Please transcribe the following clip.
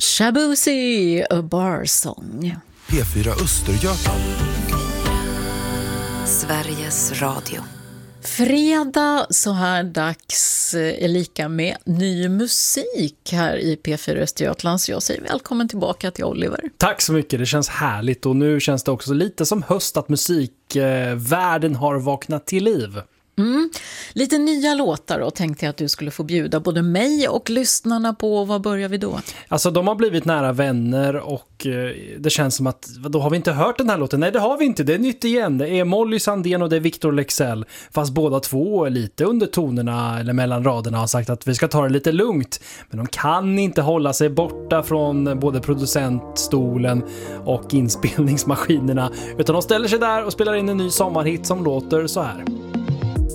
Shabuzi, A Bar Song. P4 Östergötland. Sveriges Radio. Fredag så här dags är lika med ny musik här i P4 Östergötland. Så jag säger välkommen tillbaka till Oliver. Tack så mycket, det känns härligt och nu känns det också lite som höst att musikvärlden har vaknat till liv. Lite nya låtar och tänkte jag att du skulle få bjuda både mig och lyssnarna på. Vad börjar vi då? Alltså de har blivit nära vänner och det känns som att då har vi inte hört den här låten. Nej, det har vi inte, det är nytt igen. Det är Molly Sandén och det är Victor Leksell. Fast båda två är lite under tonerna eller mellan raderna har sagt att vi ska ta det lite lugnt. Men de kan inte hålla sig borta från både producentstolen och inspelningsmaskinerna. Utan de ställer sig där och spelar in en ny sommarhit som låter så här.